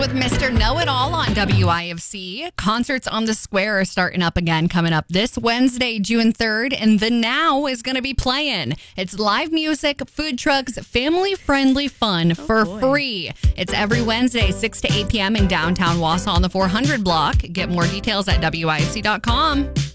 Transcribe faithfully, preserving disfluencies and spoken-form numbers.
with Mister Know-It-All on W I F C. Concerts on the Square are starting up again coming up this Wednesday, June third, and The Now is going to be playing. It's live music, food trucks, family-friendly fun oh, for boy. free. It's every Wednesday, six to eight p.m. in downtown Wausau on the four hundred block. Get more details at W I F C dot com.